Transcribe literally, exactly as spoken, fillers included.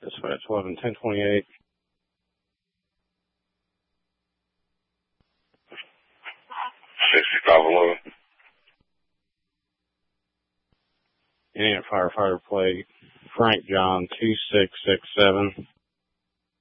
Dispatch eleven ten twenty-eight. sixty-five eleven. Indian firefighter plate Frank John two six six seven.